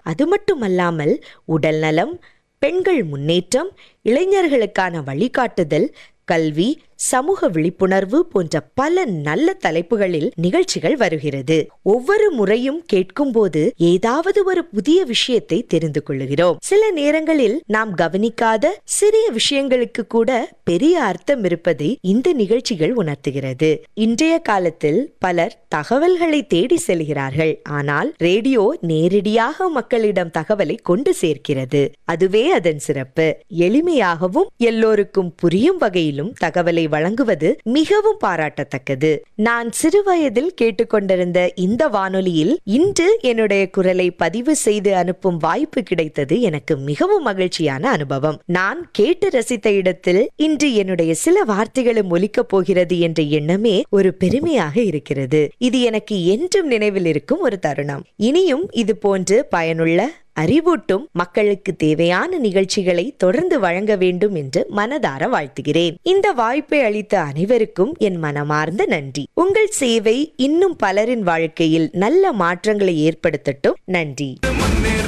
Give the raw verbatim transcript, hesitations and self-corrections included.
அது மட்டுமல்லாமல் உடல் நலம், பெண்கள் முன்னேற்றம், இளைஞர்களுக்கான வழிகாட்டுதல், கல்வி, சமூக விழிப்புணர்வு போன்ற பல நல்ல தலைப்புகளில் நிகழ்ச்சிகள் வருகிறது. ஒவ்வொரு முறையும் கேட்கும் போது ஏதாவது ஒரு புதிய விஷயத்தை தெரிந்து கொள்கிறோம். சில நேரங்களில் நாம் கவனிக்காத சிறிய விஷயங்களுக்கு கூட பெரிய அர்த்தம் இருப்பதை இந்த நிகழ்ச்சிகள் உணர்த்துகிறது. இன்றைய காலத்தில் பலர் தகவல்களை தேடி செல்கிறார்கள். ஆனால் ரேடியோ நேரடியாக மக்களிடம் தகவலை கொண்டு சேர்க்கிறது. அதுவே அதன் சிறப்பு. எளிமையாகவும் எல்லோருக்கும் புரியும் வகையிலும் தகவலை வழங்குவது மிகவும் பாராட்டத்தக்கது. நான் சிறுவயதில் கேட்டுக்கொண்டிருந்த இந்த வானொலியில் இன்று என்னுடைய குரலை பதிவு செய்து அனுப்பும் வாய்ப்பு கிடைத்தது எனக்கு மிகவும் மகிழ்ச்சியான அனுபவம். நான் கேட்டு ரசித்த இடத்தில் இன்று என்னுடைய சில வார்த்தைகளும் ஒலிக்கப் போகிறது என்ற எண்ணமே ஒரு பெருமையாக இருக்கிறது. இது எனக்கு என்றும் நினைவில் இருக்கும் ஒரு தருணம். இனியும் இது போன்று பயனுள்ள, அறிவூட்டும், மக்களுக்கு தேவையான நிகழ்ச்சிகளை தொடர்ந்து வழங்க வேண்டும் என்று மனதார வாழ்த்துகிறேன். இந்த வாய்ப்பை அளித்த அனைவருக்கும் என் மனமார்ந்த நன்றி. உங்கள் சேவை இன்னும் பலரின் வாழ்க்கையில் நல்ல மாற்றங்களை ஏற்படுத்தட்டும். நன்றி.